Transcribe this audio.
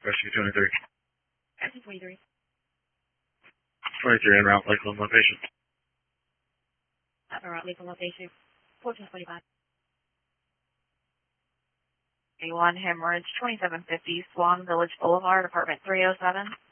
Rescue 23. Rescue 23. 23 en route, Lakeland location. En route, Lakeland location. 1425. A1 hemorrhage 2750 Swan Village Boulevard, apartment 307.